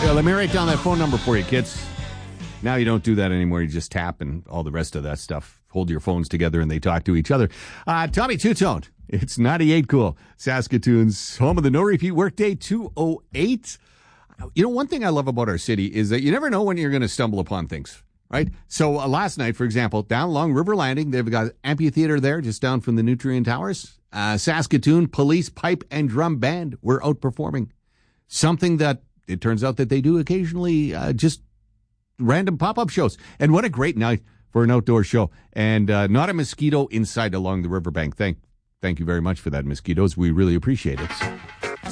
Yeah, let me write down that phone number for you, kids. Now you don't do that anymore. You just tap and all the rest of that stuff. Hold your phones together and they talk to each other. Tommy Two-Tone. It's 98 Cool. Saskatoon's home of the no repeat workday, 208. You know, one thing I love about our city is that you never know when you're going to stumble upon things, right? So last night, for example, down along River Landing, they've got amphitheater there just down from the Nutrien Towers. Saskatoon Police Pipe and Drum Band were outperforming. Something that it turns out that they do occasionally, just random pop-up shows. And what a great night for an outdoor show. And not a mosquito inside along the riverbank. Thank you very much for that, mosquitoes. We really appreciate it.